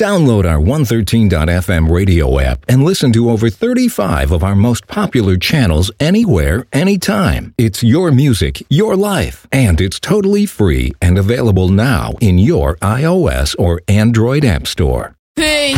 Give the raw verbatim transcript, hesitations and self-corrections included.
Download our one thirteen dot f m radio app and listen to over thirty-five of our most popular channels anywhere, anytime. It's your music, your life, and it's totally free and available now in your iOS or Android app store. Hey!